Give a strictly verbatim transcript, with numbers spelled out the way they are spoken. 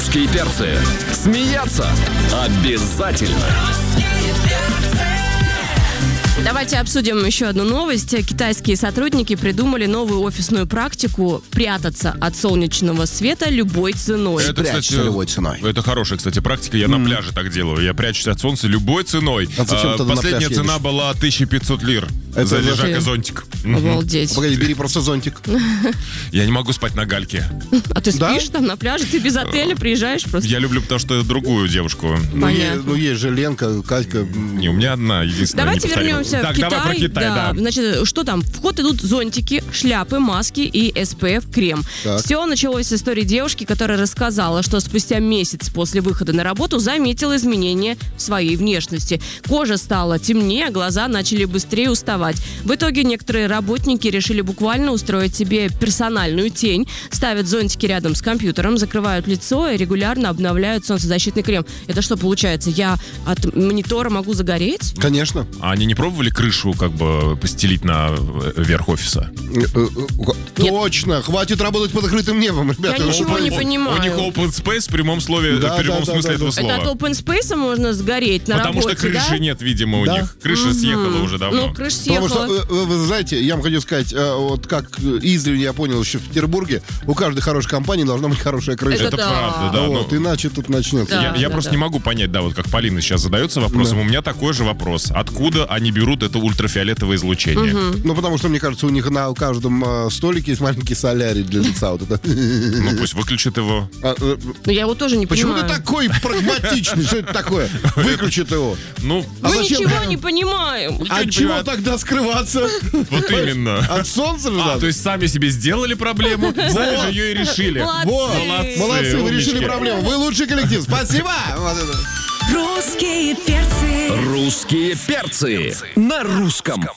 Русские перцы. Смеяться обязательно. Давайте обсудим еще одну новость. Китайские сотрудники придумали новую офисную практику прятаться от солнечного света любой ценой. Это, кстати, любой ценой. Это хорошая, кстати, практика. Я mm. на пляже так делаю. Я прячусь от солнца любой ценой. А зачем а, ты на последняя пляж цена едешь? была тысяча пятьсот лир. Это за лежак за- и зонтик. Обалдеть. Погоди, бери просто зонтик. Я не могу спать на гальке. А ты Да? спишь там на пляже? Ты без отеля приезжаешь просто? Я люблю, потому что другую девушку. Ну, е- Понятно. ну, есть же Ленка, Катька. Не, у меня одна, единственная. Давайте неповторимая. вернемся Так, в Китай. давай про Китай, да. Значит, что там? В ход идут зонтики, шляпы, маски и эс пэ эф-крем. Так. Все началось с истории девушки, которая рассказала, что спустя месяц после выхода на работу заметила изменения в своей внешности. Кожа стала темнее, а глаза начали быстрее уставать. В итоге некоторые работники решили буквально устроить себе персональную тень, ставят зонтики рядом с компьютером, закрывают лицо и регулярно обновляют солнцезащитный крем. Это что получается? Я от монитора могу загореть? Конечно. А они не пробовали крышу как бы постелить на э, верх офиса? Э, э, э, Точно. Хватит работать под открытым небом, ребята. Я Вы ничего что, не У- понимаю. У них open space в прямом, слове, Да, в прямом да, да, смысле да, этого да. слова. Это от open space можно сгореть на Потому работе, что крыши да? нет, видимо, у Да. них. Крыша съехала уже давно. Ну, крыша Потому съехала. что, э, вы знаете, я вам хочу сказать, э, вот как издревле я понял еще в Петербурге, у каждой хорошей компании должна быть хорошая крыша. Это да. правда, да. Вот, ну, иначе тут начнется. Да. Я, я просто да. не могу понять, да, вот как Полина сейчас задается вопросом, Да. у меня такой же вопрос. Откуда они берут это ультрафиолетовое излучение? Ну, потому что, мне кажется, у них на каждом э, столике есть маленький солярий для лица. Вот это. Ну, пусть выключит его. А, э, Ну, я его тоже не Почему понимаю. ты такой прагматичный? Что это такое? Выключит его. Ну, А Мы зачем? ничего не понимаем. А не чего понимаю. тогда скрываться? вот именно. От солнца же А, надо? то есть сами себе сделали проблему, сами же ее и решили. Молодцы. Вот, Молодцы. молодцы, вы умнички. решили проблему. Вы лучший коллектив. Спасибо. Вот это. Русские перцы. Русские перцы на русском